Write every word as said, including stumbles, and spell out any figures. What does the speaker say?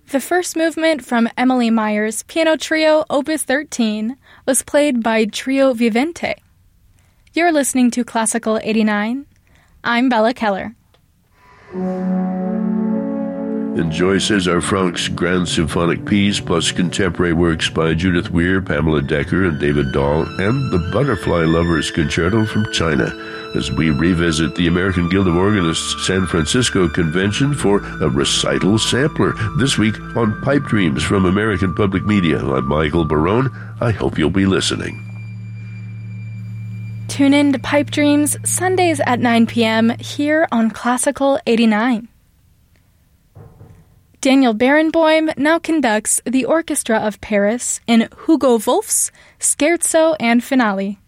The first movement from Emily Meyer's Piano Trio Opus thirteen was played by Trio Vivente. You're listening to Classical eighty-nine. I'm Bella Keller. Enjoy César Franck's Grand Symphonic Piece, plus contemporary works by Judith Weir, Pamela Decker, and David Dahl, and the Butterfly Lovers Concerto from China, as we revisit the American Guild of Organists San Francisco Convention for a recital sampler. This week on Pipe Dreams from American Public Media. I'm Michael Barone. I hope you'll be listening. Tune in to Pipe Dreams Sundays at nine p.m. here on Classical eighty-nine. Daniel Barenboim now conducts the Orchestra of Paris in Hugo Wolf's Scherzo and Finale.